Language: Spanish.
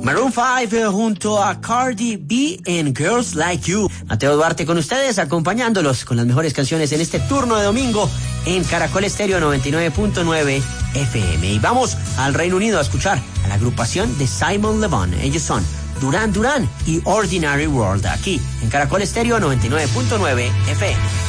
Maroon 5 junto a Cardi B en Girls Like You. Mateo Duarte con ustedes, acompañándolos con las mejores canciones en este turno de domingo en Caracol Estéreo 99.9 FM. Y vamos al Reino Unido a escuchar a la agrupación de Simon Le Bon. Ellos son Duran Duran y Ordinary World, aquí en Caracol Estéreo 99.9 FM.